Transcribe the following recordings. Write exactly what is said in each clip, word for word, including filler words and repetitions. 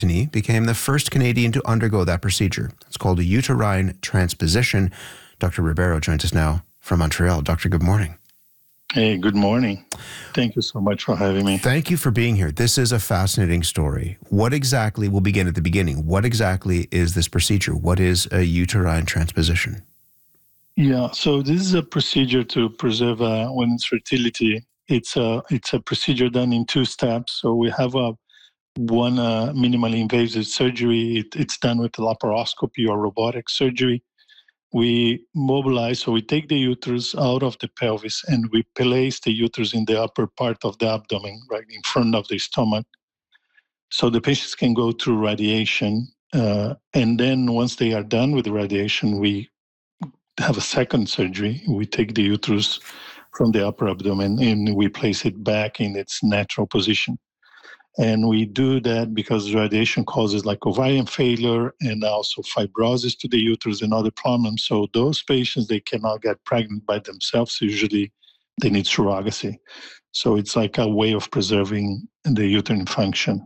Brittany became the first Canadian to undergo that procedure. It's called a uterine transposition. Doctor Ribeiro joins us now from Montreal. Doctor, good morning. Hey, good morning. Thank you so much for having me. Thank you for being here. This is a fascinating story. What exactly, we'll begin at the beginning. What exactly is this procedure? What is a uterine transposition? Yeah, so this is a procedure to preserve uh, women's fertility. It's a, it's a procedure done in two steps. So we have a one uh, minimally invasive surgery. It, it's done with laparoscopy or robotic surgery. We mobilize, so we take the uterus out of the pelvis and we place the uterus in the upper part of the abdomen, right in front of the stomach. So the patients can go through radiation. Uh, and then once they are done with the radiation, we have a second surgery. We take the uterus from the upper abdomen and we place it back in its natural position. And we do that because radiation causes like ovarian failure and also fibrosis to the uterus and other problems. So those patients, they cannot get pregnant by themselves. Usually they need surrogacy. So it's like a way of preserving the uterine function.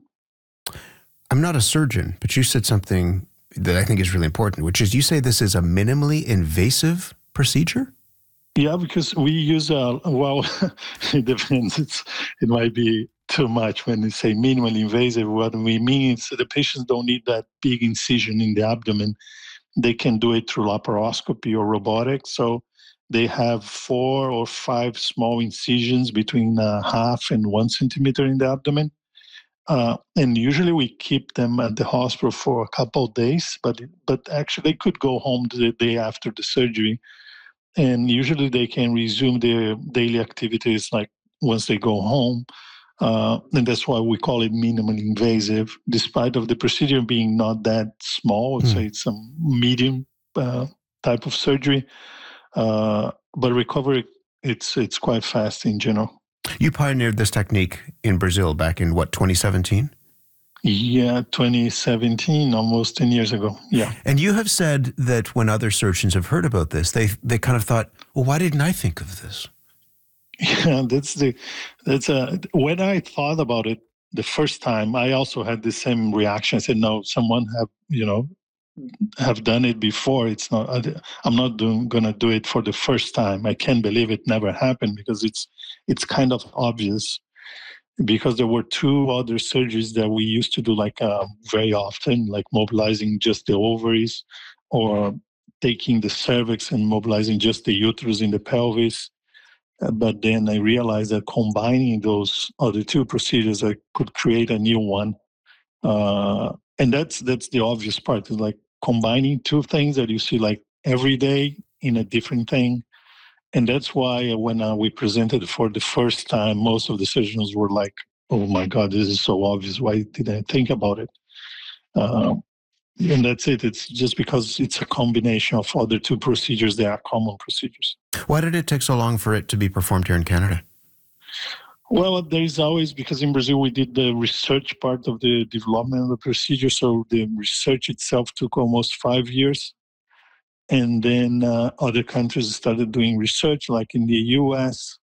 I'm not a surgeon, but you said something that I think is really important, which is you say this is a minimally invasive procedure? Yeah, because we use, a, well, it depends. It's, it might be too much when they say minimally invasive. What we mean is the patients don't need that big incision in the abdomen. They can do it through laparoscopy or robotics. So they have four or five small incisions between uh, half and one centimeter in the abdomen. Uh, and usually we keep them at the hospital for a couple of days, but but actually they could go home the day after the surgery. And usually they can resume their daily activities like once they go home. Uh, and that's why we call it minimally invasive, despite of the procedure being not that small. I'd Hmm. say it's a medium uh, type of surgery. Uh, but recovery, it's it's quite fast in general. You pioneered this technique in Brazil back in, what, twenty seventeen? Yeah, twenty seventeen, almost ten years ago. Yeah. And you have said that when other surgeons have heard about this, they they kind of thought, well, why didn't I think of this? Yeah, that's the that's a when I thought about it the first time, I also had the same reaction. I said, no, someone have you know have done it before. It's not. I, I'm not doing gonna do it for the first time. I can't believe it never happened because it's it's kind of obvious. Because there were two other surgeries that we used to do like uh, very often, like mobilizing just the ovaries or taking the cervix and mobilizing just the uterus in the pelvis. Uh, but then I realized that combining those other two procedures, I could create a new one. Uh, and that's that's the obvious part, is like combining two things that you see like every day in a different thing. And that's why when uh, we presented for the first time, most of the surgeons were like, oh my God, this is so obvious. Why didn't I think about it? Uh, and that's it. It's just because it's a combination of other two procedures. They are common procedures. Why did it take so long for it to be performed here in Canada? Well, there is always, because in Brazil we did the research part of the development of the procedure. So the research itself took almost five years. And then uh, other countries started doing research, like in the U S.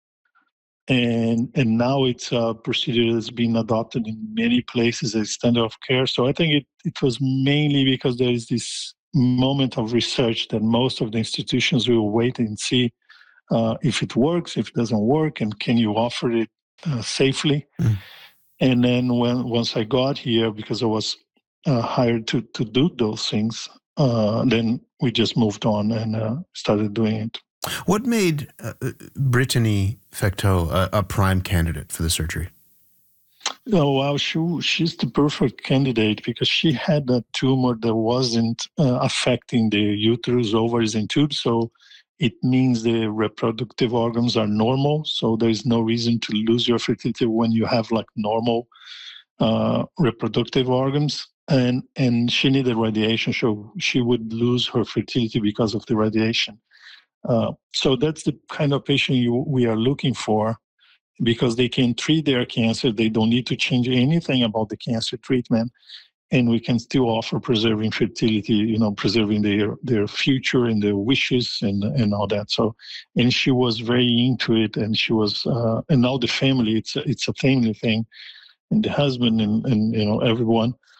And and now it's a procedure that's been adopted in many places as standard of care. So I think it, it was mainly because there is this moment of research that most of the institutions will wait and see uh, if it works, if it doesn't work, and can you offer it uh, safely. Mm. And then when once I got here, because I was uh, hired to, to do those things, uh, then we just moved on and uh, started doing it. What made uh, Brittany Fecteau a, a prime candidate for the surgery? Oh, well, she, she's the perfect candidate because she had a tumor that wasn't uh, affecting the uterus, ovaries, and tubes. So it means the reproductive organs are normal. So there's no reason to lose your fertility when you have like normal uh, reproductive organs. And, and she needed radiation, so she would lose her fertility because of the radiation. Uh, so that's the kind of patient you, we are looking for, because they can treat their cancer. They don't need to change anything about the cancer treatment, and we can still offer preserving fertility, you know, preserving their, their future and their wishes and, and all that. So, and she was very into it, and she was, uh, and now the family, it's a, it's a family thing, and the husband and, and you know, everyone.